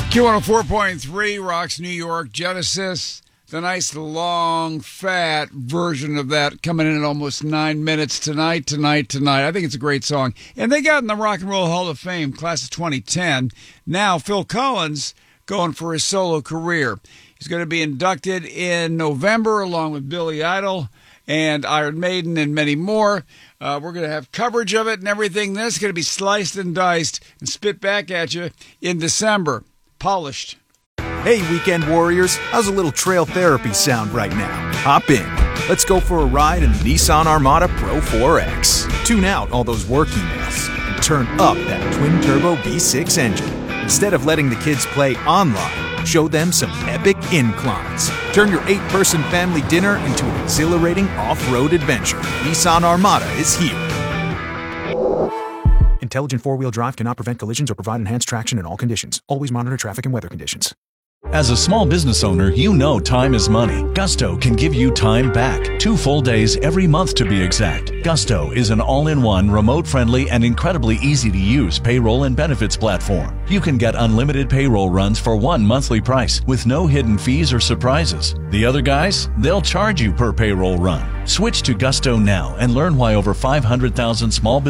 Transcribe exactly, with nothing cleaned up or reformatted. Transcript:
Q one oh four point three rocks New York. Genesis, the nice long fat version of that, coming in at almost nine minutes. Tonight, tonight, tonight. I think it's a great song. And they got in the Rock and Roll Hall of Fame, class of twenty ten. Now, Phil Collins going for his solo career. He's going to be inducted in November along with Billy Idol and Iron Maiden and many more. Uh, we're going to have coverage of it and everything. Then it's going to be sliced and diced and spit back at you in December. Polished. Hey, weekend warriors, how's a little trail therapy sound right now? Hop in. Let's go for a ride in the Nissan Armada Pro four X. Tune out all those work emails and turn up that twin-turbo V six engine. Instead of letting the kids play online, show them some epic inclines. Turn your eight-person family dinner into an exhilarating off-road adventure. Nissan Armada is here. Intelligent four-wheel drive cannot prevent collisions or provide enhanced traction in all conditions. Always monitor traffic and weather conditions. As a small business owner, you know time is money. Gusto can give you time back. Two full days every month to be exact. Gusto is an all-in-one, remote-friendly, and incredibly easy-to-use payroll and benefits platform. You can get unlimited payroll runs for one monthly price with no hidden fees or surprises. The other guys, they'll charge you per payroll run. Switch to Gusto now and learn why over five hundred thousand small businesses